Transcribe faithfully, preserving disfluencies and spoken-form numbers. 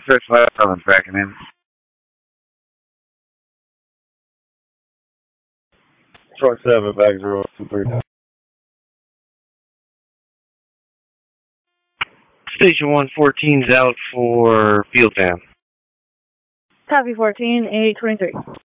Six five seven tracking in. Truck seven back zero two three. Station one fourteen's out for field fam. Copy fourteen, eight twenty-three.